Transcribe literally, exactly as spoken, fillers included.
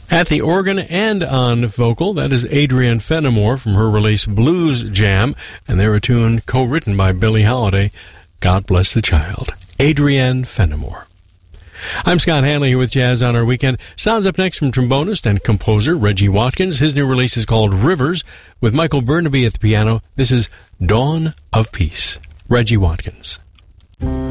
At the organ and on vocal, that is Adrienne Fenimore from her release Blues Jam, and they're a tune co-written by Billie Holiday, God Bless the Child. Adrienne Fenimore. I'm Scott Hanley here with Jazz on Our Weekend. Sounds up next from trombonist and composer Reggie Watkins. His new release is called Rivers, with Michael Burnaby at the piano. This is Dawn of Peace. Reggie Watkins.